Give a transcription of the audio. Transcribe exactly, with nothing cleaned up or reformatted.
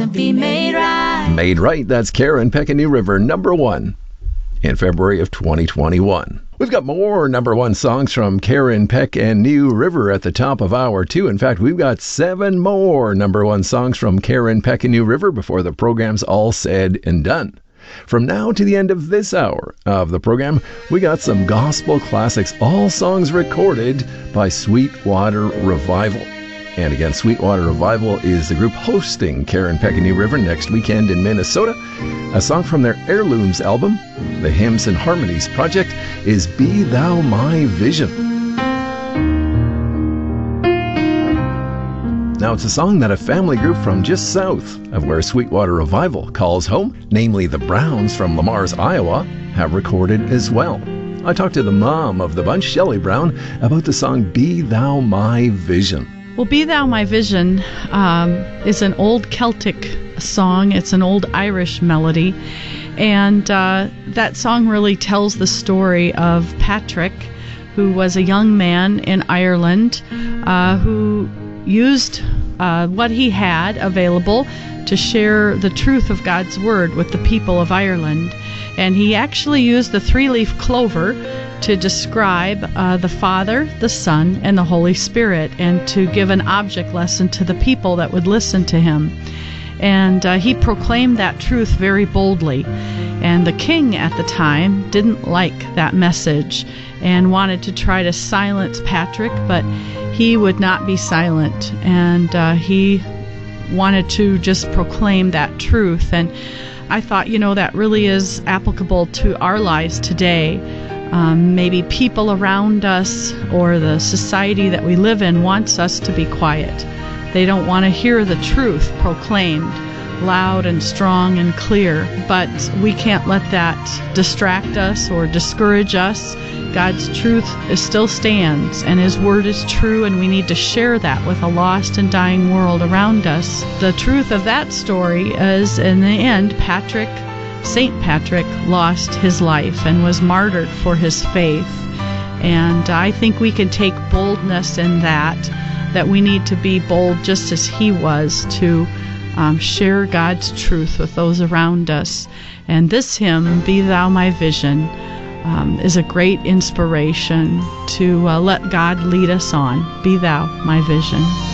won't be made right. Made Right, that's Karen Peck and New River, number one in February of twenty twenty-one. We've got more number one songs from Karen Peck and New River at the top of hour two. In fact, we've got seven more number one songs from Karen Peck and New River before the program's all said and done. From now to the end of this hour of the program, we got some gospel classics, all songs recorded by Sweetwater Revival. And again, Sweetwater Revival is the group hosting Karen Peck and New River next weekend in Minnesota. A song from their Heirlooms album, the Hymns and Harmonies Project, is Be Thou My Vision. Now, it's a song that a family group from just south of where Sweetwater Revival calls home, namely the Browns from Lamars, Iowa, have recorded as well. I talked to the mom of the bunch, Shelley Brown, about the song Be Thou My Vision. Well, Be Thou My Vision um, is an old Celtic song. It's an old Irish melody. And uh, that song really tells the story of Patrick, who was a young man in Ireland uh, who used uh, what he had available to share the truth of God's Word with the people of Ireland. And he actually used the three-leaf clover to describe uh, the Father, the Son, and the Holy Spirit, and to give an object lesson to the people that would listen to him. And uh, he proclaimed that truth very boldly. And the king at the time didn't like that message and wanted to try to silence Patrick, but he would not be silent. And uh, he wanted to just proclaim that truth. And I thought, you know, that really is applicable to our lives today. Um, maybe people around us or the society that we live in wants us to be quiet. They don't want to hear the truth proclaimed loud and strong and clear, but we can't let that distract us or discourage us. God's truth is still stands, and His Word is true, and we need to share that with a lost and dying world around us. The truth of that story is, in the end, Patrick Saint Patrick lost his life and was martyred for his faith. And I think we can take boldness in that, that we need to be bold just as he was to um, share God's truth with those around us. And this hymn, Be Thou My Vision, um, is a great inspiration to uh, let God lead us on. Be Thou My Vision.